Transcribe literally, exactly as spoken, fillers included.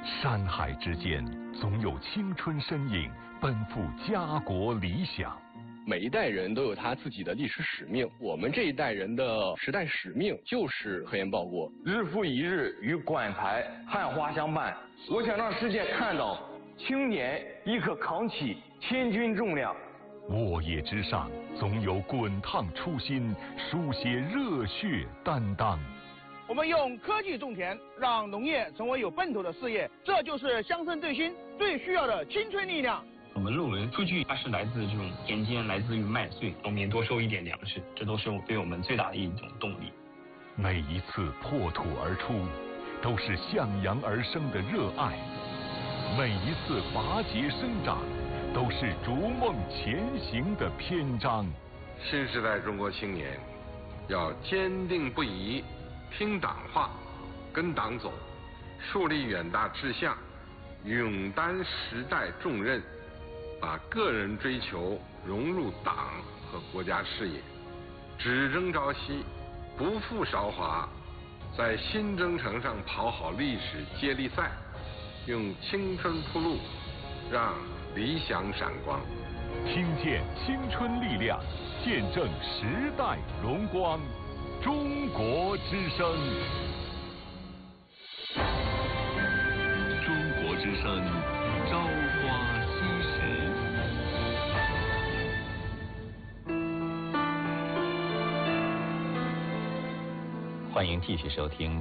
山海之间，总有青春身影奔赴家国理想。 每一代人都有他自己的历史使命，我们这一代人的时代使命就是核研报国。 日复一日与馆台汉花相伴，我想让世界看到青年亦可扛起千钧重量。 沃野之上，总有滚烫初心，书写热血担当。 我们用科技种田，让农业成为有奔头的事业，这就是乡村振兴最需要的青春力量。 我们论文数据它是来自这种田间，来自于麦穗，农民多收一点粮食，这都是对我们最大的一种动力。 每一次破土而出，都是向阳而生的热爱；每一次拔节生长，都是逐梦前行的篇章。 新时代中国青年要坚定不移听党话，跟党走，树立远大志向，勇担时代重任，把个人追求融入党和国家事业，只争朝夕，不负韶华，在新征程上跑好历史接力赛，用青春铺路，让理想闪光。 听见青春力量，见证时代荣光。中国之声，中国之声，朝花夕拾。 欢迎继续收听